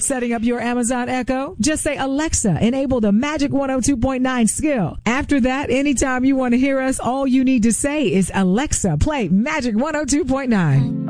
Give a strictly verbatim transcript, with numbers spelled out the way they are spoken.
Setting up your Amazon Echo? Just say, Alexa, enable the Magic one oh two point nine skill. After that, anytime you want to hear us, all you need to say is, Alexa, play Magic one oh two point nine.